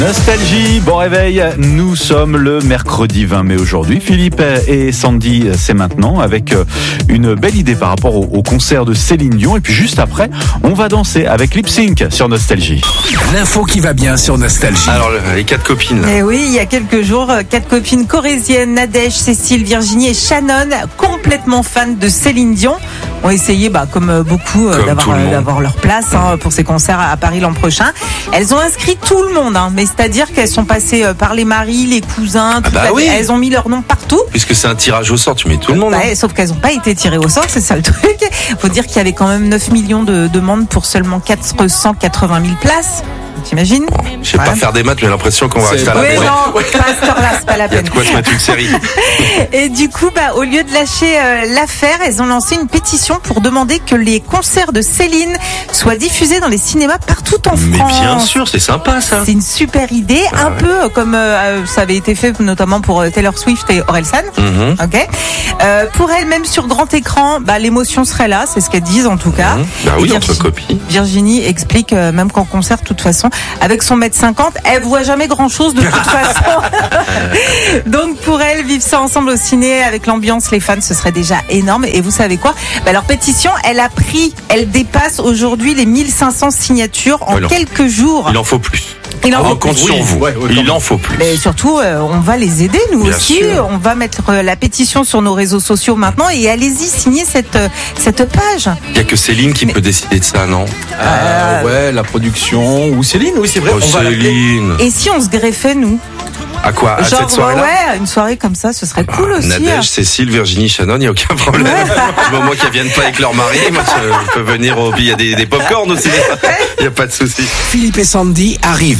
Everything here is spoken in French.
Nostalgie, bon réveil, nous sommes le mercredi 20 mai aujourd'hui. Philippe et Sandy, c'est maintenant avec une belle idée par rapport au concert de Céline Dion. Et puis juste après, on va danser avec Lip Sync sur Nostalgie. L'info qui va bien sur Nostalgie. Alors, les 4 copines. Et oui, il y a quelques jours, 4 copines corésiennes, Nadège, Cécile, Virginie et Shannon, complètement fans de Céline Dion, ont essayé, comme beaucoup, d'avoir leur place pour ces concerts à Paris l'an prochain. Elles ont inscrit tout le monde, mais c'est-à-dire qu'elles sont passées par les maris, les cousins, oui. Elles ont mis leur nom partout. Puisque c'est un tirage au sort, tu mets tout le monde. Sauf qu'elles n'ont pas été tirées au sort, c'est ça le truc. Faut dire qu'il y avait quand même 9 millions de demandes pour seulement 480 000 places. T'imagines? Je sais pas faire des maths, mais j'ai l'impression qu'on va rester à la maison. Non, pas à cette heure-là, c'est pas la Il y a peine. de quoi se mettre une série. Et du coup, au lieu de lâcher l'affaire, elles ont lancé une pétition pour demander que les concerts de Céline soient diffusés dans les cinémas partout en France. Mais bien sûr, c'est sympa ça. C'est une super idée, peu comme ça avait été fait notamment pour Taylor Swift et Orelsan. Ok. Pour elles, même sur grand écran, l'émotion serait là, c'est ce qu'elles disent en tout cas. Bah oui, entre copies. Virginie explique même qu'en concert, de toute façon, avec son 1m50, elle voit jamais grand-chose de toute façon. Donc pour elle, vivre ça ensemble au ciné avec l'ambiance, les fans, ce serait déjà énorme. Et vous savez quoi? Leur pétition, elle dépasse aujourd'hui les 1500 signatures en quelques jours. Il en faut plus. On compte sur vous. Il en faut plus. Mais surtout, on va les aider, nous Bien aussi. sûr. On va mettre la pétition sur nos réseaux sociaux maintenant et allez-y, signez cette page. Il y a que Céline qui peut décider de ça, non? Ouais, la production ou Céline, oui c'est vrai. Oh, Céline. Et si on se greffait, nous? À quoi? À cette soirée-là? Ouais, une soirée comme ça, ce serait cool aussi. Nadège, Cécile, Virginie, Shannon, il n'y a aucun problème. Du moment qu'elles viennent pas avec leur mari, moi, je peux venir il y a des pop-corn aussi. Il n'y a pas de souci. Philippe et Sandy arrivent.